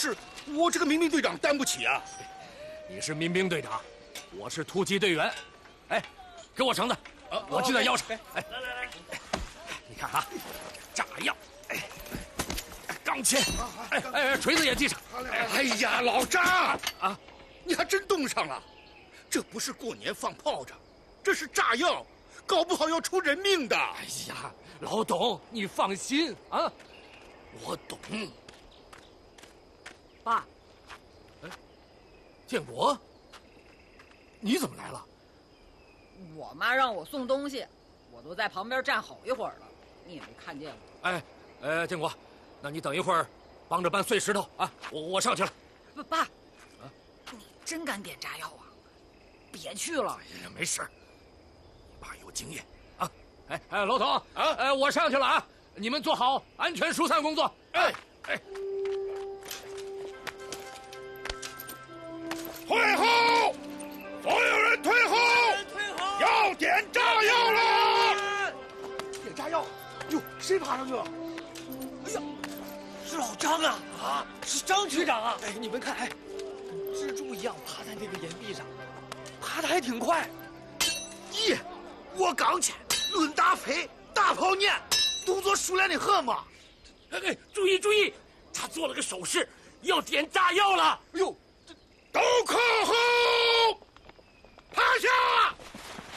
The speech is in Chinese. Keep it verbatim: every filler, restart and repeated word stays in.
是我这个民兵队长担不起啊。 你是民兵队长，我是突击队员。哎，给我绳子，我系在腰上。哎，来来来，你看啊，炸药，哎，钢钎，哎哎，锤子也系上。 哎呀，老张啊，你还真冻上了。这不是过年放炮仗，这是炸药，搞不好要出人命的。 哎呀，老董，你放心啊， 我懂。 爸， 哎，建国，你怎么来了？ 我妈让我送东西，我都在旁边站好一会儿了，你也没看见我。 哎，呃，建国，那你等一会儿，帮着搬碎石头啊，我我上去了。 不，爸，啊，你真敢点炸药啊？别去了。 哎呀，没事，你爸有经验啊。哎哎，老董啊， 哎， 我上去了啊，你们做好安全疏散工作。哎哎， 退后，所有人退后， 退后， 要点炸药了！ 点炸药！哟，谁爬上去了？哎呀，是老张啊！啊，是张局长啊！哎，你们看，哎，蜘蛛一样爬在那个岩壁上，爬得还挺快。 咦，我刚去论大飞，大炮念，动作熟练的很嘛。 哎哎，注意注意，他做了个手势，要点炸药了。 哎呦，都靠后！